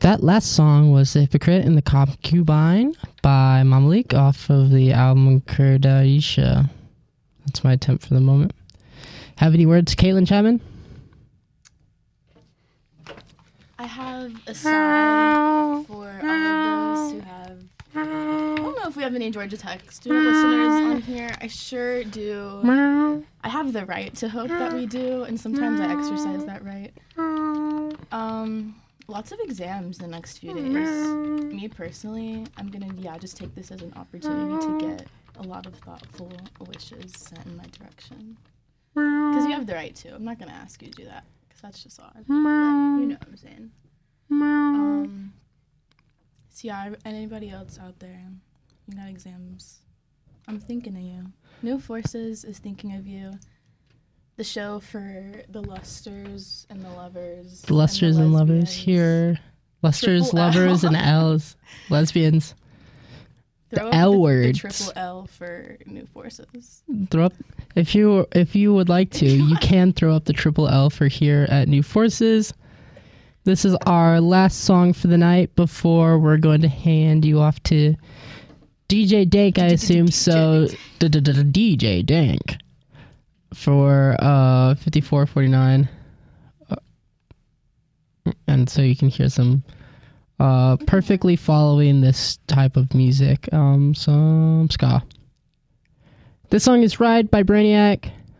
That last song was The Hypocrite and the Concubine by Mamalik off of the album Kurdaisha. That's my attempt for the moment. Have any words, Caitlin Chapman? I have a sigh for all of those who have... I don't know if we have any Georgia Tech student listeners on here. I sure do. I have the right to hope that we do, and sometimes I exercise that right. Lots of exams the next few days. Me personally, I'm gonna just take this as an opportunity to get a lot of thoughtful wishes sent in my direction. Because you have the right to. I'm not gonna ask you to do that, because that's just odd. But you know what I'm saying. So yeah, anybody else out there, you got exams, I'm thinking of you. New Forces is thinking of you. The show for the Lusters and the Lovers. The Lusters and Lovers here. Lusters, Lovers, and L's. Lesbians. Throw the L words. The triple L for New Forces. Throw up, if you would like to, you can throw up the triple L for here at New Forces. This is our last song for the night before we're going to hand you off to DJ Dank, I assume. So, DJ Dank for 54:49. And so you can hear some perfectly following this type of music, some ska. This song is Ride by Brainiac.